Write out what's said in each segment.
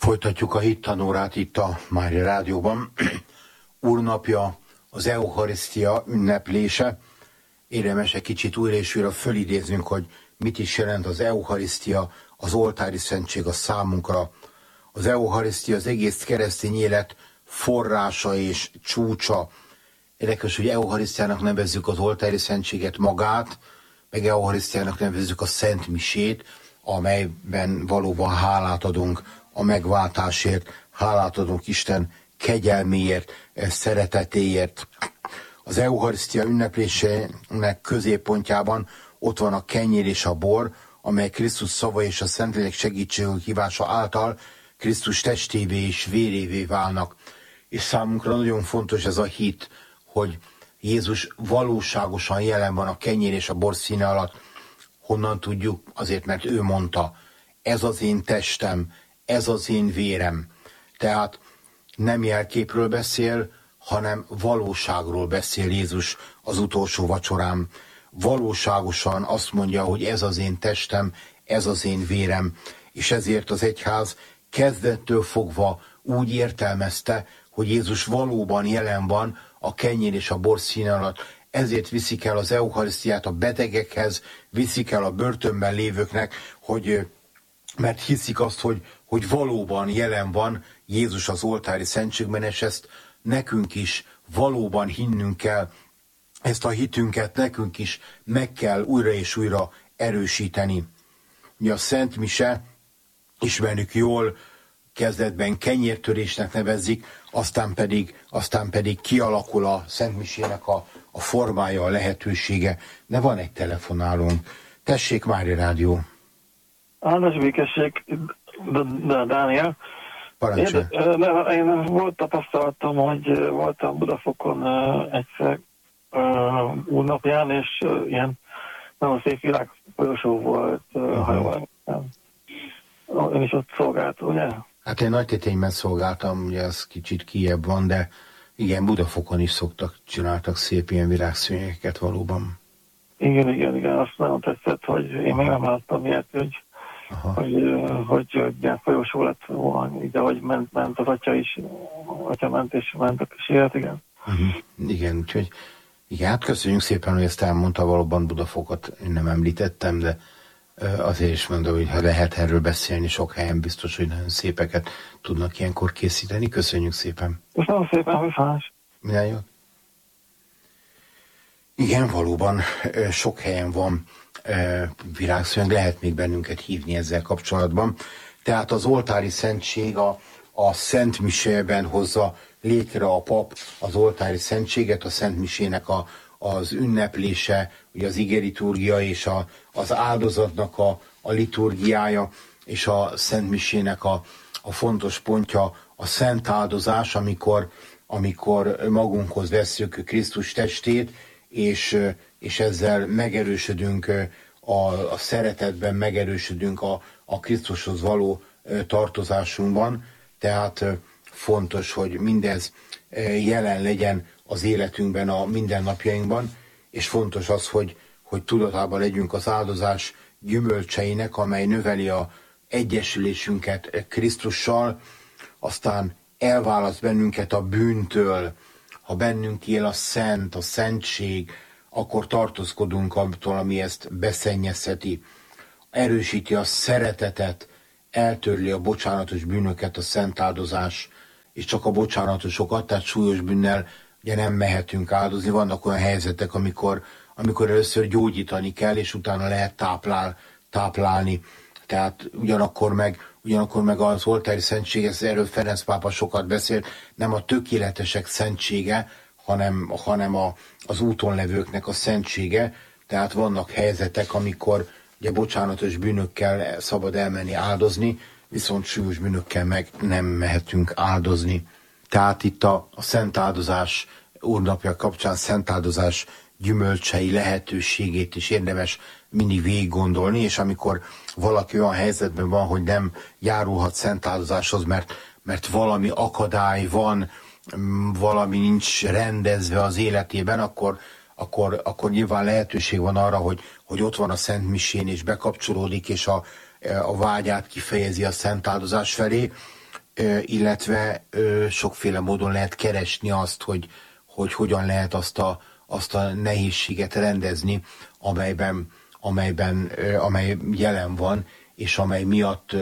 Folytatjuk a hittanórát itt a Mária Rádióban. Úrnapja, az Eucharisztia ünneplése. Érdemes egy kicsit újra és újra fölidéznünk, hogy mit is jelent az Eucharisztia, az oltári szentség a számunkra. Az Eucharisztia az egész keresztény élet forrása és csúcsa. Érdekes, hogy Eucharisztiának nevezzük az oltári szentséget magát, meg Eucharisztiának nevezzük a Szent Misét, amelyben valóban hálát adunk a megváltásért, hálát adunk Isten kegyelméért, szeretetéért. Az Eucharisztia ünneplésének középpontjában ott van a kenyér és a bor, amely Krisztus szava és a Szentlélek segítségül hívása által Krisztus testévé és vérévé válnak. És számunkra nagyon fontos ez a hit, hogy Jézus valóságosan jelen van a kenyér és a bor színe alatt. Honnan tudjuk? Azért, mert ő mondta, ez az én testem, ez az én vérem. Tehát nem jelképről beszél, hanem valóságról beszél Jézus az utolsó vacsorán. Valóságosan azt mondja, hogy ez az én testem, ez az én vérem. És ezért az egyház kezdettől fogva úgy értelmezte, hogy Jézus valóban jelen van a kenyér és a bor színe alatt. Ezért viszik el az Eucharisztiát a betegekhez, viszik el a börtönben lévőknek, mert hiszik azt, hogy valóban jelen van Jézus az oltári szentségben, és ezt nekünk is valóban hinnünk kell. Ezt a hitünket nekünk is meg kell újra és újra erősíteni. Ugye a Szent Mise, ismerjük jól, kezdetben kenyértörésnek nevezzik, aztán pedig kialakul a Szent Misének a formája, a lehetősége. De van egy telefonálónk. Tessék, Mária Rádió. Áldás békesség, Dániel. Parancsolj. Én volt tapasztalatom, hogy voltam Budafokon egyszer úrnapján, és ilyen nagyon szép virágfolyosó volt, ha jól emlékszem. Én is ott szolgáltam, ugye? Hát én Nagytétényben szolgáltam, ugye az kicsit kijebb van, de igen, Budafokon is csináltak szép ilyen virágszőnyegeket valóban. Igen, azt nagyon tetszett, hogy én még nem láttam ilyet, hogy ilyen folyosó lett volna, de hogy ment az atya is, atya ment és mentek is élet, igen. Igen, úgyhogy igen, hát köszönjük szépen, hogy ezt elmondta, valóban Budafokot én nem említettem, de azért is mondom, hogy ha lehet erről beszélni, sok helyen biztos, hogy nagyon szépeket tudnak ilyenkor készíteni. Köszönjük szépen. Köszönöm szépen, viszontlátásra. Minden jót. Igen, valóban sok helyen van virágszőnyeg, lehet még bennünket hívni ezzel kapcsolatban. Tehát az oltári szentség a Szent Misében hozza létre a pap az oltári szentséget, a Szent Misének az ünneplése, ugye az igeliturgia és az áldozatnak a liturgiája, és a Szent Misének a fontos pontja a szent áldozás, amikor magunkhoz vesszük Krisztus testét, és ezzel megerősödünk a szeretetben, megerősödünk a Krisztushoz való tartozásunkban. Tehát fontos, hogy mindez jelen legyen az életünkben, a mindennapjainkban, és fontos az, hogy tudatában legyünk az áldozás gyümölcseinek, amely növeli a egyesülésünket Krisztussal, aztán elválaszt bennünket a bűntől. Ha bennünk él a szentség, akkor tartózkodunk attól, ami ezt beszennyezheti. Erősíti a szeretetet, eltörli a bocsánatos bűnöket a szent áldozás, és csak a bocsánatosokat, tehát súlyos bűnnel ugye nem mehetünk áldozni. Vannak olyan helyzetek, amikor először gyógyítani kell, és utána lehet táplálni. Tehát ugyanakkor meg az oltári szentség, erről Ferenc pápa sokat beszélt, nem a tökéletesek szentsége, hanem az úton levőknek a szentsége. Tehát vannak helyzetek, amikor ugye bocsánatos bűnökkel szabad elmenni áldozni, viszont súlyos bűnökkel meg nem mehetünk áldozni. Tehát itt a szent áldozás úrnapja kapcsán szent áldozás gyümölcsei lehetőségét is érdemes mindig végig gondolni, és amikor valaki olyan helyzetben van, hogy nem járulhat szent áldozáshoz, mert valami akadály van, valami nincs rendezve az életében, akkor nyilván lehetőség van arra, hogy ott van a Szent Misén, és bekapcsolódik, és a vágyát kifejezi a szent áldozás felé, illetve sokféle módon lehet keresni azt, hogy hogyan lehet azt a nehézséget rendezni, amely jelen van, és amely miatt,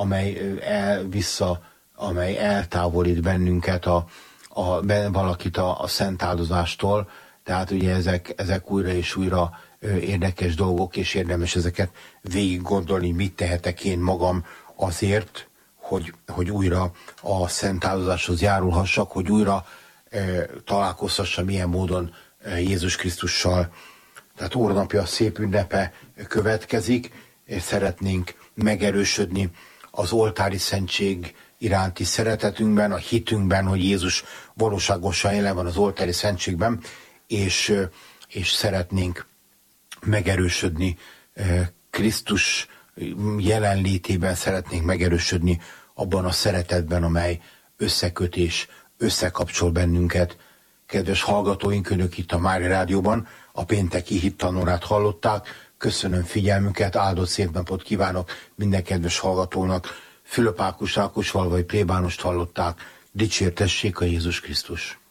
amely eltávolít bennünket valakit a szent áldozástól. Tehát ugye ezek újra és újra érdekes dolgok, és érdemes ezeket végig gondolni, mit tehetek én magam azért, hogy újra a szent áldozáshoz járulhassak, hogy újra találkozhassam ilyen módon Jézus Krisztussal. Tehát Úrnapja szép ünnepe következik, és szeretnénk megerősödni az oltári szentség iránti szeretetünkben, a hitünkben, hogy Jézus valóságosan jelen van az oltári szentségben, és szeretnénk megerősödni Krisztus jelenlétében, szeretnénk megerősödni abban a szeretetben, amely összeköt és összekapcsol bennünket. Kedves hallgatóink, önök itt a Mária Rádióban a pénteki hittanórát hallották. Köszönöm figyelmüket, áldott szép napot kívánok minden kedves hallgatónak. Fülöp Ákos, Rákosfalvai plébánost hallották. Dicsértessék a Jézus Krisztus!